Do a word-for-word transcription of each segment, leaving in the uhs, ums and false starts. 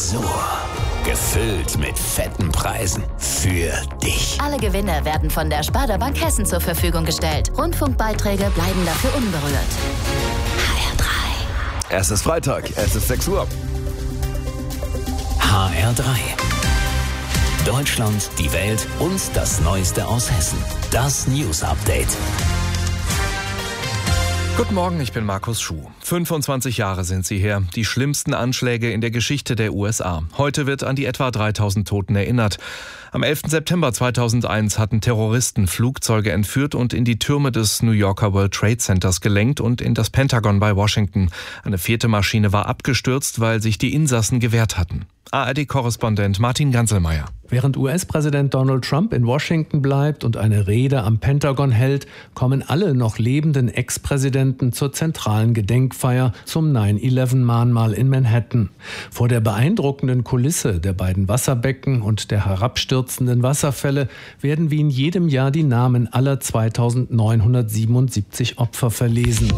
Tresor. Gefüllt mit fetten Preisen. Für dich. Alle Gewinne werden von der Sparda Bank Hessen zur Verfügung gestellt. Rundfunkbeiträge bleiben dafür unberührt. H R drei. Es ist Freitag, es ist sechs Uhr. H R drei. Deutschland, die Welt und das Neueste aus Hessen. Das News Update. Guten Morgen, ich bin Markus Schuh. fünfundzwanzig Jahre sind sie her. Die schlimmsten Anschläge in der Geschichte der U S A. Heute wird an die etwa dreitausend Toten erinnert. Am elften September zweitausendeins hatten Terroristen Flugzeuge entführt und in die Türme des New Yorker World Trade Centers gelenkt und in das Pentagon bei Washington. Eine vierte Maschine war abgestürzt, weil sich die Insassen gewehrt hatten. A R D-Korrespondent Martin Ganselmeier. Während U S-Präsident Donald Trump in Washington bleibt und eine Rede am Pentagon hält, kommen alle noch lebenden Ex-Präsidenten zur zentralen Gedenkfeier zum neun elf Mahnmal in Manhattan. Vor der beeindruckenden Kulisse der beiden Wasserbecken und der herabstürzenden Wasserfälle werden wie in jedem Jahr die Namen aller zweitausendneunhundertsiebenundsiebzig Opfer verlesen.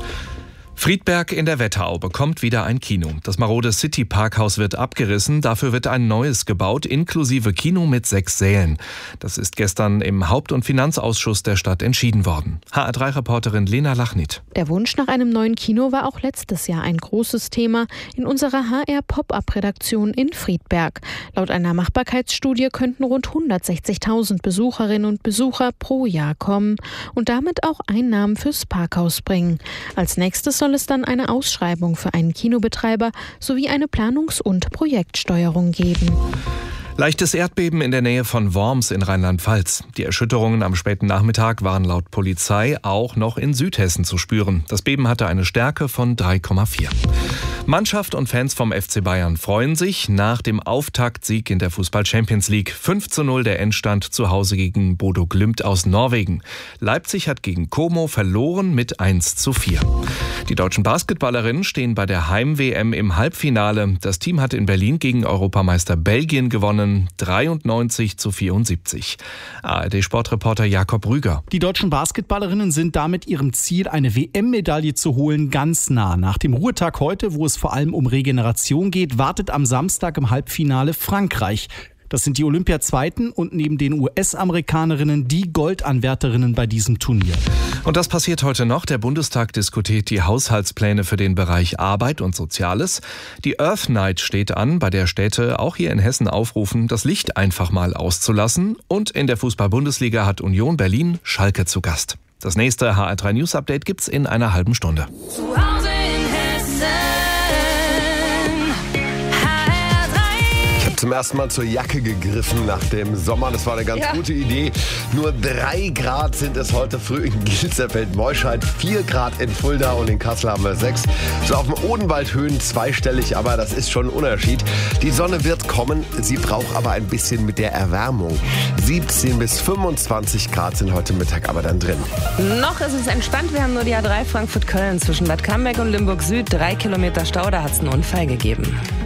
Friedberg in der Wetterau bekommt wieder ein Kino. Das marode City-Parkhaus wird abgerissen, dafür wird ein neues gebaut, inklusive Kino mit sechs Sälen. Das ist gestern im Haupt- und Finanzausschuss der Stadt entschieden worden. H R drei Reporterin Lena Lachnit. Der Wunsch nach einem neuen Kino war auch letztes Jahr ein großes Thema in unserer H R Pop-Up-Redaktion in Friedberg. Laut einer Machbarkeitsstudie könnten rund hundertsechzigtausend Besucherinnen und Besucher pro Jahr kommen und damit auch Einnahmen fürs Parkhaus bringen. Als nächstes soll es dann eine Ausschreibung für einen Kinobetreiber sowie eine Planungs- und Projektsteuerung geben. Leichtes Erdbeben in der Nähe von Worms in Rheinland-Pfalz. Die Erschütterungen am späten Nachmittag waren laut Polizei auch noch in Südhessen zu spüren. Das Beben hatte eine Stärke von drei Komma vier. Mannschaft und Fans vom F C Bayern freuen sich nach dem Auftaktsieg in der Fußball-Champions League. fünf zu null der Endstand zu Hause gegen Bodo Glimt aus Norwegen. Leipzig hat gegen Como verloren mit eins zu vier. Die deutschen Basketballerinnen stehen bei der Heim-W M im Halbfinale. Das Team hat in Berlin gegen Europameister Belgien gewonnen. dreiundneunzig zu vierundsiebzig. A R D-Sportreporter Jakob Rüger. Die deutschen Basketballerinnen sind damit ihrem Ziel, eine W M-Medaille zu holen, ganz nah. Nach dem Ruhetag heute, wo es vor allem um Regeneration geht, wartet am Samstag im Halbfinale Frankreich. Das sind die Olympiazweiten und neben den U S-Amerikanerinnen die Goldanwärterinnen bei diesem Turnier. Und das passiert heute noch. Der Bundestag diskutiert die Haushaltspläne für den Bereich Arbeit und Soziales. Die Earth Night steht an, bei der Städte auch hier in Hessen aufrufen, das Licht einfach mal auszulassen. Und in der Fußball-Bundesliga hat Union Berlin Schalke zu Gast. Das nächste H R drei News Update gibt's in einer halben Stunde. Zu Hause in Hessen. Zum ersten Mal zur Jacke gegriffen nach dem Sommer. Das war eine ganz ja. gute Idee. Nur drei Grad sind es heute früh in Gilserfeld-Meuscheid, vier Grad in Fulda und in Kassel haben wir sechs. So auf dem Odenwald Höhen zweistellig, aber das ist schon ein Unterschied. Die Sonne wird kommen, sie braucht aber ein bisschen mit der Erwärmung. siebzehn bis fünfundzwanzig Grad sind heute Mittag aber dann drin. Noch ist es entspannt. Wir haben nur die A drei Frankfurt-Köln zwischen Bad Camberg und Limburg Süd. Drei Kilometer Stau, da hat es einen Unfall gegeben.